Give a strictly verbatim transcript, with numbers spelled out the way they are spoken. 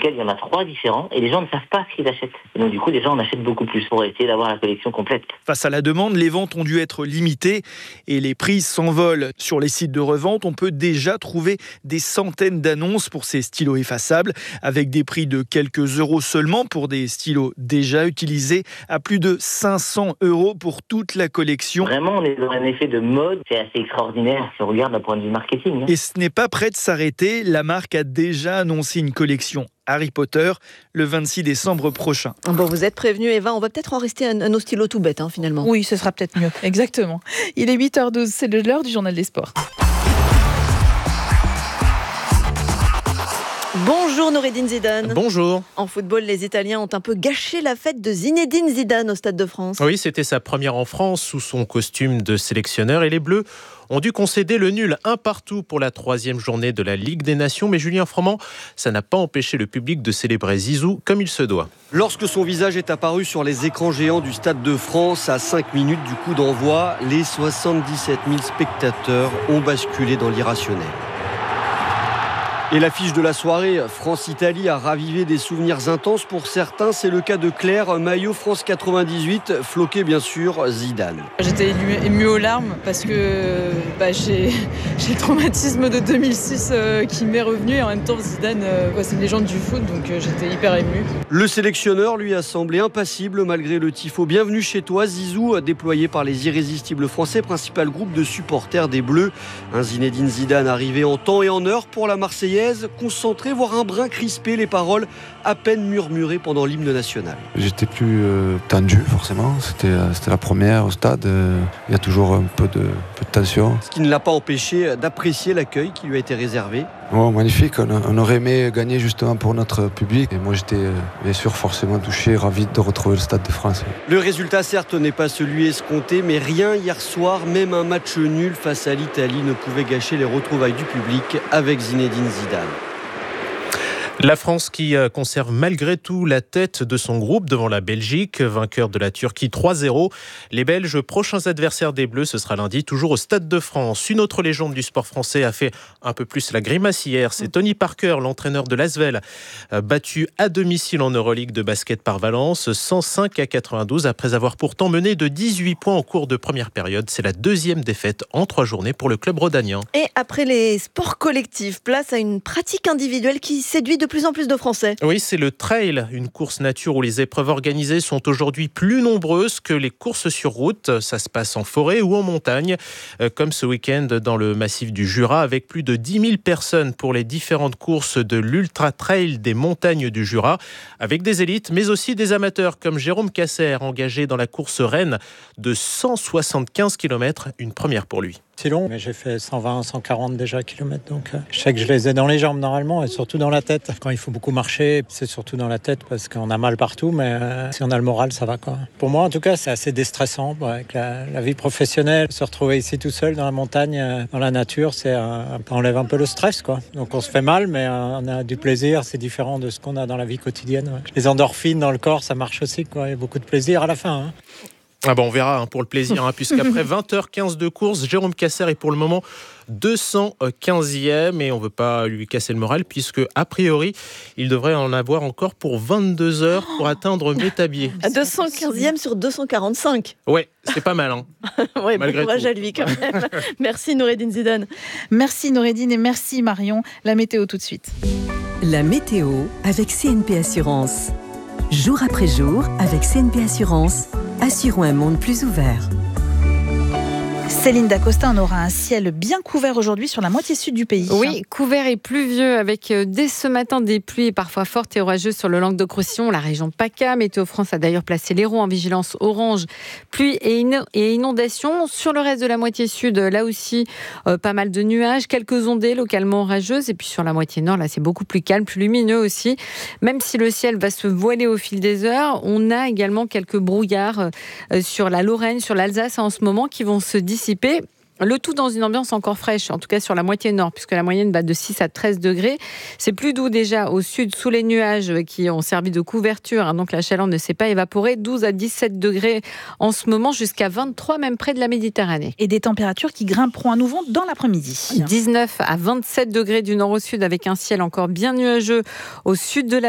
lequel il y en a trois différents et les gens ne savent pas ce qu'ils achètent. Et donc du coup, les gens en achètent beaucoup plus pour essayer d'avoir la collection complète. Face à la demande, les ventes ont dû être limitées et les prix s'envolent. Sur les sites de revente, on peut déjà trouver des centaines d'annonces pour ces stylos effaçables avec des prix de quelques euros seulement pour des stylos déjà utilisés à plus de cinq cents euros pour toute la collection. Vraiment, on est dans un effet de mode, c'est assez extraordinaire si on regarde d'un point de vue marketing. Et ce n'est pas prêt de s'arrêter, la marque a déjà annoncé une collection Harry Potter le vingt-six décembre prochain. Bon, vous êtes prévenue, Eva, on va peut-être en rester à nos stylos tout bêtes, hein, finalement. Oui, ce sera peut-être mieux, exactement. Il est huit heures douze, c'est l'heure du journal des sports. Bonjour Noureddine Zidane. Bonjour. En football, les Italiens ont un peu gâché la fête de Zinedine Zidane au Stade de France. Oui, c'était sa première en France sous son costume de sélectionneur et les Bleus ont dû concéder le nul un partout pour la troisième journée de la Ligue des Nations. Mais Julien Froment, ça n'a pas empêché le public de célébrer Zizou comme il se doit. Lorsque son visage est apparu sur les écrans géants du Stade de France à cinq minutes du coup d'envoi, les soixante-dix-sept mille spectateurs ont basculé dans l'irrationnel. Et l'affiche de la soirée, France-Italie, a ravivé des souvenirs intenses pour certains. C'est le cas de Claire, maillot France quatre-vingt-dix-huit, floqué bien sûr Zidane. J'étais émue, émue aux larmes parce que bah, j'ai, j'ai le traumatisme de deux mille six euh, qui m'est revenu. Et en même temps, Zidane, euh, c'est une légende du foot, donc euh, j'étais hyper émue. Le sélectionneur, lui, a semblé impassible malgré le tifo. Bienvenue chez toi, Zizou, déployé par les irrésistibles Français, principal groupe de supporters des Bleus. Un Zinedine Zidane arrivé en temps et en heure pour la Marseillaise. Concentré, voire un brin crispé, les paroles à peine murmurées pendant l'hymne national. J'étais plus euh, tendu forcément, c'était, euh, c'était la première au stade, euh, il y a toujours un peu de, peu de tension. Ce qui ne l'a pas empêché d'apprécier l'accueil qui lui a été réservé. Oh, magnifique, on, on aurait aimé gagner justement pour notre public et moi j'étais euh, bien sûr forcément touché, ravi de retrouver le Stade de France. Le résultat certes n'est pas celui escompté, mais rien hier soir, même un match nul face à l'Italie ne pouvait gâcher les retrouvailles du public avec Zinedine Zidane. La France qui conserve malgré tout la tête de son groupe devant la Belgique, vainqueur de la Turquie trois zéro. Les Belges, prochains adversaires des Bleus, ce sera lundi, toujours au Stade de France. Une autre légende du sport français a fait un peu plus la grimace hier. C'est Tony Parker, l'entraîneur de l'Asvel, battu à domicile en Euroleague de basket par Valence, cent cinq à quatre-vingt-douze, après avoir pourtant mené de dix-huit points en cours de première période. C'est la deuxième défaite en trois journées pour le club rhodanien. Et après les sports collectifs, place à une pratique individuelle qui séduit de plus en plus de Français. Oui, c'est le trail, une course nature où les épreuves organisées sont aujourd'hui plus nombreuses que les courses sur route. Ça se passe en forêt ou en montagne, comme ce week-end dans le massif du Jura, avec plus de dix mille personnes pour les différentes courses de l'Ultra Trail des montagnes du Jura, avec des élites, mais aussi des amateurs, comme Jérôme Casser, engagé dans la course Rennes de cent soixante-quinze kilomètres, une première pour lui. C'est long, mais j'ai fait cent vingt, cent quarante déjà kilomètres, donc euh, je sais que je les ai dans les jambes normalement et surtout dans la tête. Quand il faut beaucoup marcher, c'est surtout dans la tête parce qu'on a mal partout, mais euh, si on a le moral, ça va quoi. Pour moi, en tout cas, c'est assez déstressant ouais, avec la, la vie professionnelle. Se retrouver ici tout seul dans la montagne, euh, dans la nature, c'est euh, ça enlève un peu le stress, quoi. Donc on se fait mal, mais euh, on a du plaisir. C'est différent de ce qu'on a dans la vie quotidienne. Ouais. Les endorphines dans le corps, ça marche aussi, quoi. Il y a beaucoup de plaisir à la fin. Hein. Ah bon, on verra hein, pour le plaisir, hein, puisqu'après vingt heures quinze de course, Jérôme Casser est pour le moment deux cent quinzième et on ne veut pas lui casser le moral puisque, a priori, il devrait en avoir encore pour vingt-deux heures pour atteindre Métabier. À deux cent quinzième sur deux cent quarante-cinq. Ouais, c'est pas mal. Hein. ouais, bon courage tout. à lui quand même. Merci Noureddine Zidane. Merci Noureddine et merci Marion. La météo tout de suite. La météo avec C N P Assurance. Jour après jour, avec C N P Assurance, assurons un monde plus ouvert. Céline Dacosta, on aura un ciel bien couvert aujourd'hui sur la moitié sud du pays. Oui, couvert et pluvieux avec euh, dès ce matin des pluies parfois fortes et orageuses sur le Languedoc-Roussillon, la région PACA. Météo France a d'ailleurs placé l'Hérault en vigilance orange, pluie et, in- et inondations. Sur le reste de la moitié sud, là aussi, euh, pas mal de nuages, quelques ondées localement orageuses. Et puis sur la moitié nord, là, c'est beaucoup plus calme, plus lumineux aussi. Même si le ciel va se voiler au fil des heures, on a également quelques brouillards euh, sur la Lorraine, sur l'Alsace en ce moment qui vont se dissiper. Le tout dans une ambiance encore fraîche, en tout cas sur la moitié nord, puisque la moyenne bat de six à treize degrés. C'est plus doux déjà au sud, sous les nuages qui ont servi de couverture, hein, donc la chaleur ne s'est pas évaporée. douze à dix-sept degrés en ce moment, jusqu'à vingt-trois même près de la Méditerranée. Et des températures qui grimperont à nouveau dans l'après-midi. dix-neuf à vingt-sept degrés du nord au sud, avec un ciel encore bien nuageux au sud de la